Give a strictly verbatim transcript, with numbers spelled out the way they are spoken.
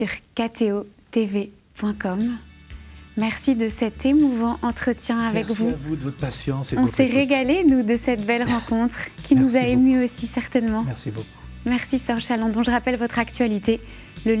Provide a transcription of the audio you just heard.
sur k t o t v point com. Merci de cet émouvant entretien avec Merci vous. Merci à vous de votre patience et de On votre s'est écoute. régalé, nous, de cette belle rencontre qui Merci nous a beaucoup. émus aussi, certainement. Merci beaucoup. Merci Serge Chalandon. Je rappelle votre actualité. Le